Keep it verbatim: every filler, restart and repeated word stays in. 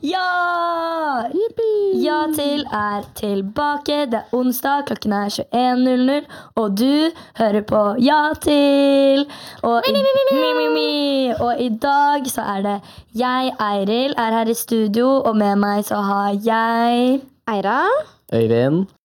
Ja! Ja til er tilbake. Det er onsdag, klokken er tjueen null null, og du hører på Ja til. Og i, mi, mi, mi. Og i dag så er det jeg, Eiril, er her i studio, og med meg så har jeg Eira. Øyvind.